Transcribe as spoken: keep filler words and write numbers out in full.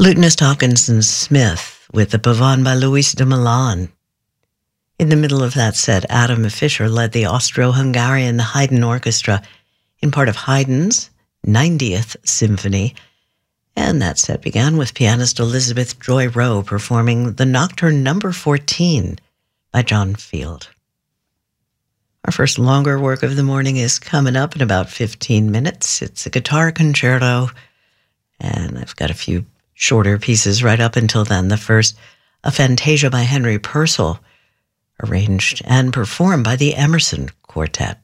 Lutenist Hawkinson Smith with the Pavane by Luis de Milan. In the middle of that set, Adam Fischer led the Austro-Hungarian Haydn Orchestra in part of Haydn's ninetieth Symphony, and that set began with pianist Elizabeth Joy Rowe performing the Nocturne Number fourteen by John Field. Our first longer work of the morning is coming up in about fifteen minutes. It's a guitar concerto, and I've got a few shorter pieces right up until then. The first, a Fantasia by Henry Purcell, arranged and performed by the Emerson Quartet.